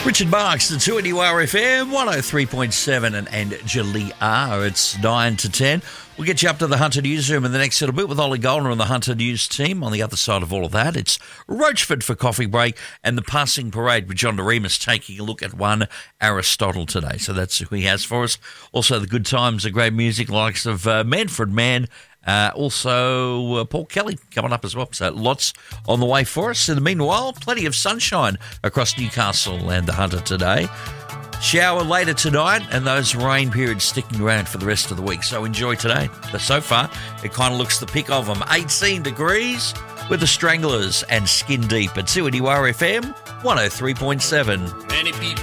Richard Marks, the 2NURFM, 103.7 and Julie R. It's 9 to 10. We'll get you up to the Hunter Newsroom in the next little bit with Ollie Goldner and the Hunter News team. On the other side of all of that, it's Roachford for coffee break and the passing parade with John Doremus taking a look at one Aristotle today. So that's who he has for us. Also, the good times, the great music, likes of Manfred Mann. Also, Paul Kelly coming up as well. So lots on the way for us. In the meanwhile, plenty of sunshine across Newcastle and the Hunter today. Shower later tonight and those rain periods sticking around for the rest of the week. So enjoy today. But so far, it kind of looks the pick of them. 18 degrees with the Stranglers and Skin Deep at 2NURFM 103.7. Many people